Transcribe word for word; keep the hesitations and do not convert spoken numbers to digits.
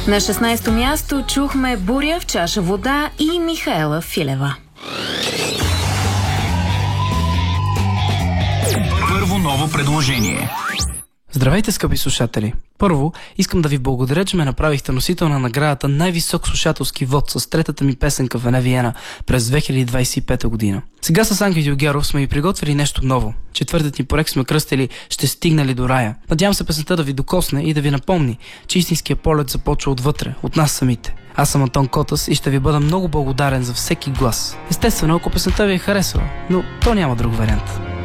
На шестнайсето място чухме Буря в чаша вода и Михаела Филева. Първо ново предложение. Здравейте, скъпи слушатели! Първо, искам да ви благодаря, че ме направихте носител на наградата най-висок слушателски вод с третата ми песенка Вене Виена през две хиляди двайсет и пета година. Сега с Ангел Дюгеров сме ви приготвили нещо ново. Четвъртият ни проект сме кръстили "Ще стигнали до рая". Надявам се песента да ви докосне и да ви напомни, че истинският полет започва отвътре, от нас самите. Аз съм Антон Котас и ще ви бъда много благодарен за всеки глас. Естествено, ако песента ви е харесала, но то няма друг вариант.